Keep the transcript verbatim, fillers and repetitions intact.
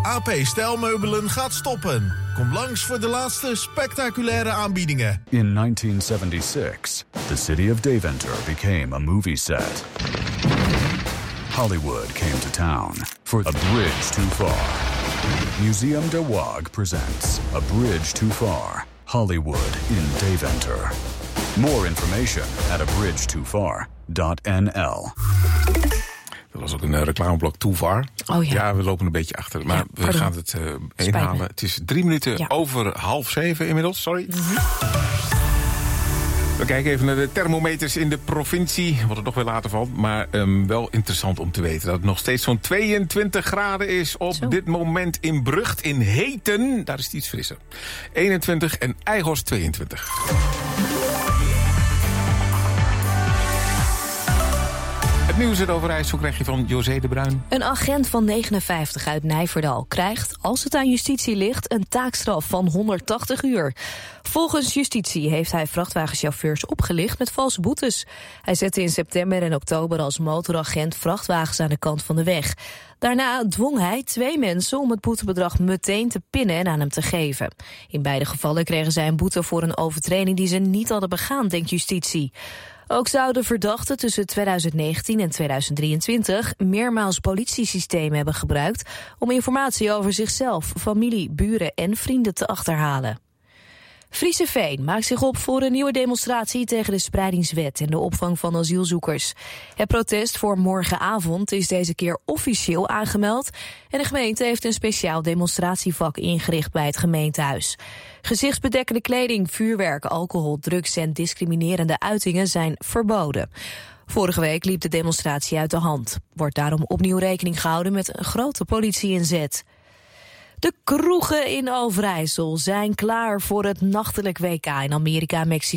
A P Stijlmeubelen gaat stoppen. Kom langs voor de laatste spectaculaire aanbiedingen. In nineteen seventy-six, the city of Deventer became a movie set. Hollywood came to town for A Bridge Too Far. Museum de Waag presents A Bridge Too Far, Hollywood in Deventer. More information at a bridge too far dot n l. Dat was ook een uh, reclameblok Too Far. Oh ja. Ja, we lopen een beetje achter. Maar ja, we gaan het uh, inhalen. Het is drie minuten ja. over half zeven inmiddels. Sorry. Mm-hmm. We kijken even naar de thermometers in de provincie. Wat het nog weer later valt. Maar um, wel interessant om te weten dat het nog steeds zo'n tweeëntwintig graden is op Zo. dit moment in Brucht. In Heten, daar is het iets frisser. eenentwintig en Eighorst tweeëntwintig. Het nieuws in Overijssel krijg je van José de Bruin. Een agent van negenenvijftig uit Nijverdal krijgt, als het aan justitie ligt, een taakstraf van honderdtachtig uur. Volgens justitie heeft hij vrachtwagenchauffeurs opgelicht met valse boetes. Hij zette in september en oktober als motoragent vrachtwagens aan de kant van de weg. Daarna dwong hij twee mensen om het boetebedrag meteen te pinnen en aan hem te geven. In beide gevallen kregen zij een boete voor een overtreding die ze niet hadden begaan, denkt justitie. Ook zouden verdachten tussen tweeduizend negentien en tweeduizend drieëntwintig meermaals politiesystemen hebben gebruikt om informatie over zichzelf, familie, buren en vrienden te achterhalen. Friese Veen maakt zich op voor een nieuwe demonstratie tegen de spreidingswet en de opvang van asielzoekers. Het protest voor morgenavond is deze keer officieel aangemeld en de gemeente heeft een speciaal demonstratievak ingericht bij het gemeentehuis. Gezichtsbedekkende kleding, vuurwerk, alcohol, drugs en discriminerende uitingen zijn verboden. Vorige week liep de demonstratie uit de hand. Wordt daarom opnieuw rekening gehouden met een grote politie-inzet. De kroegen in Overijssel zijn klaar voor het nachtelijk W K in Amerika en Mexico.